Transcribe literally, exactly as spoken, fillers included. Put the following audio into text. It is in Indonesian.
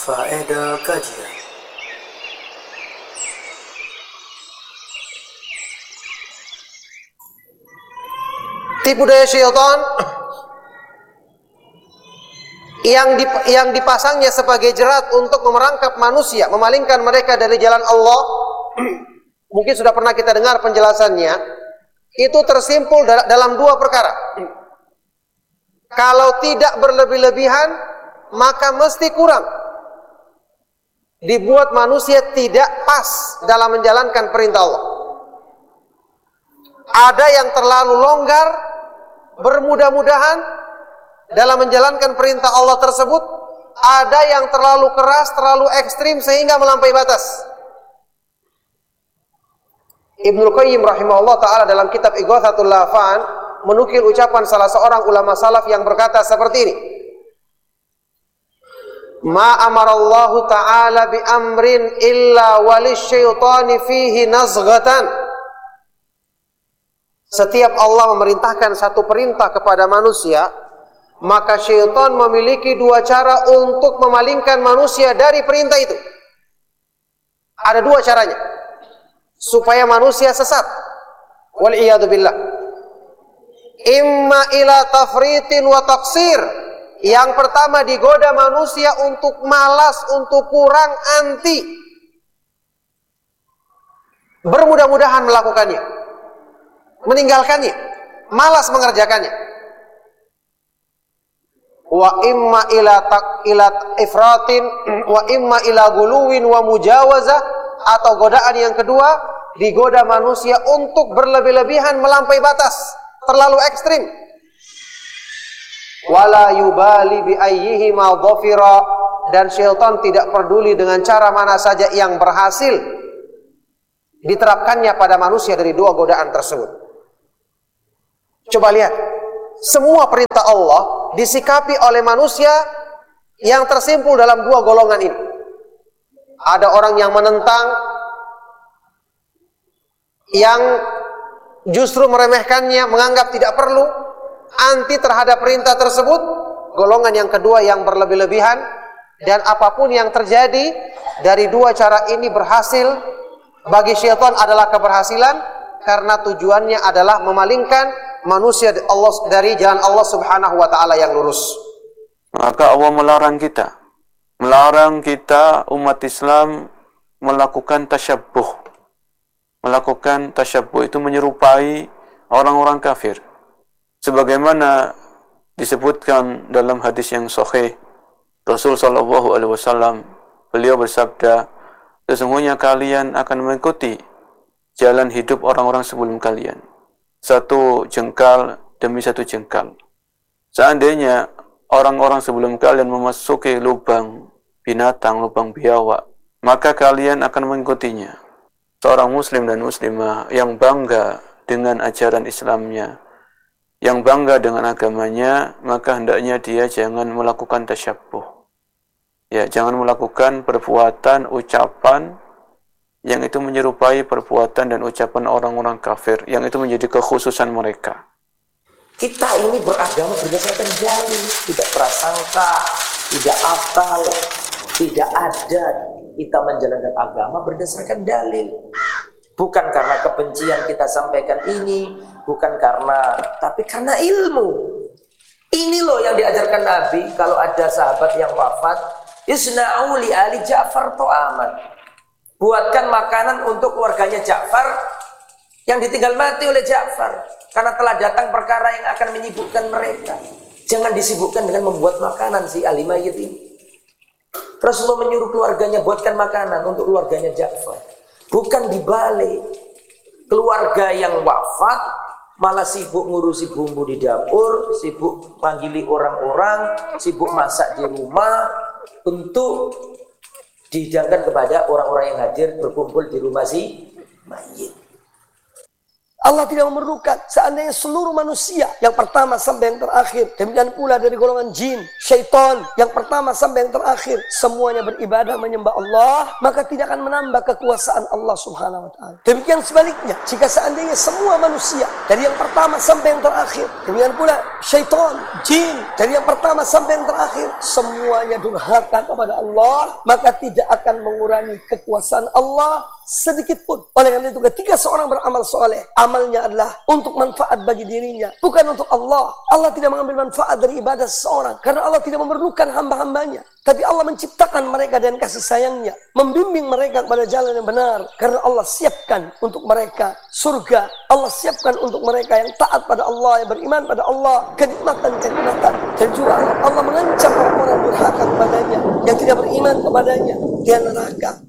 Faedah kajian. Tipu daya syaitan yang dip, yang dipasangnya sebagai jerat untuk memerangkap manusia, memalingkan mereka dari jalan Allah. Mungkin sudah pernah kita dengar penjelasannya. Itu tersimpul dalam dua perkara. Kalau tidak berlebih-lebihan, maka mesti kurang. Dibuat manusia tidak pas dalam menjalankan perintah Allah. Ada yang terlalu longgar, bermudah-mudahan dalam menjalankan perintah Allah tersebut. Ada yang terlalu keras, terlalu ekstrim sehingga melampaui batas. Ibnu Qayyim rahimahullah ta'ala dalam kitab Ighathatul Lahfan menukil ucapan salah seorang ulama salaf yang berkata seperti ini. Ma amarallahu ta'ala bi amrin illa walisyaitani fihi nazghatan. Setiap Allah memerintahkan satu perintah kepada manusia, maka syaitan memiliki dua cara untuk memalingkan manusia dari perintah itu. Ada dua caranya supaya manusia sesat. Wal iyadu billah. Imma ila tafritin wa taqsir. Yang pertama, digoda manusia untuk malas, untuk kurang, anti, bermudah-mudahan melakukannya, meninggalkannya, malas mengerjakannya. Wa imma ila tak ila ifratin wa imma ila guluwin wa mujawazah, atau godaan yang kedua, digoda manusia untuk berlebih-lebihan, melampaui batas, terlalu ekstrim. Wala yubali bi ayyihi ma dhafira, dan syaitan tidak peduli dengan cara mana saja yang berhasil diterapkannya pada manusia dari dua godaan tersebut. Coba lihat, semua perintah Allah disikapi oleh manusia yang tersimpul dalam dua golongan ini. Ada orang yang menentang, yang justru meremehkannya, menganggap tidak perlu, anti terhadap perintah tersebut. Golongan yang kedua yang berlebih-lebihan, dan apapun yang terjadi dari dua cara ini berhasil bagi syaitan adalah keberhasilan, karena tujuannya adalah memalingkan manusia Allah dari jalan Allah Subhanahu wa taala yang lurus. Maka Allah melarang kita, melarang kita umat Islam melakukan tasyabbuh. Melakukan tasyabbuh itu menyerupai orang-orang kafir. Sebagaimana disebutkan dalam hadis yang sahih, Rasul sallallahu alaihi wasallam, beliau bersabda, sesungguhnya kalian akan mengikuti jalan hidup orang-orang sebelum kalian, satu jengkal demi satu jengkal. Seandainya orang-orang sebelum kalian memasuki lubang binatang, lubang biawak, maka kalian akan mengikutinya. Seorang muslim dan muslimah yang bangga dengan ajaran Islamnya, yang bangga dengan agamanya, maka hendaknya dia jangan melakukan tasyabbuh. Ya, jangan melakukan perbuatan, ucapan yang itu menyerupai perbuatan dan ucapan orang-orang kafir, yang itu menjadi kekhususan mereka. Kita ini beragama berdasarkan dalil, tidak prasangka, tidak akal, tidak adat. Kita menjalankan agama berdasarkan dalil. Bukan karena kebencian kita sampaikan ini, bukan karena, tapi karena ilmu. Ini loh yang diajarkan Nabi. Kalau ada sahabat yang wafat, isna'u li ali Ja'far ta'aman. Buatkan makanan untuk keluarganya Ja'far yang ditinggal mati oleh Ja'far, karena telah datang perkara yang akan menyibukkan mereka. Jangan disibukkan dengan membuat makanan si ahli mayit ini. Rasulullah menyuruh keluarganya buatkan makanan untuk keluarganya Ja'far. Bukan dibalik. Keluarga yang wafat malah sibuk ngurusi bumbu di dapur, sibuk panggili orang-orang, sibuk masak di rumah untuk dihidangkan kepada orang-orang yang hadir berkumpul di rumah si mayit. Allah tidak memerlukan. Seandainya seluruh manusia yang pertama sampai yang terakhir, demikian pula dari golongan jin, syaitan yang pertama sampai yang terakhir, semuanya beribadah menyembah Allah, maka tidak akan menambah kekuasaan Allah Subhanahu wa taala. Demikian sebaliknya, jika seandainya semua manusia dari yang pertama sampai yang terakhir, demikian pula syaitan, jin dari yang pertama sampai yang terakhir, semuanya durhaka kepada Allah, maka tidak akan mengurangi kekuasaan Allah sedikit pun. Oleh karena itu, ketika seorang beramal soleh, amalnya adalah untuk manfaat bagi dirinya, bukan untuk Allah. Allah tidak mengambil manfaat dari ibadah seseorang, karena Allah tidak memerlukan hamba-hambanya. Tapi Allah menciptakan mereka dan kasih sayangnya, membimbing mereka kepada jalan yang benar, karena Allah siapkan untuk mereka surga. Allah siapkan untuk mereka yang taat pada Allah, yang beriman pada Allah, kenikmatan-kenikmatan. Dan juga Allah mengancam orang-orang durhaka kepadanya, yang tidak beriman kepadanya, dia neraka.